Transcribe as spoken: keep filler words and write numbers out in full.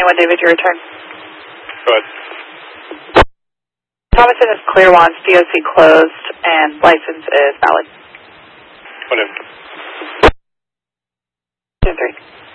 twenty-one, David, your return. Go ahead. Thomason is clear once, D O C closed, and license is valid. What in? two three.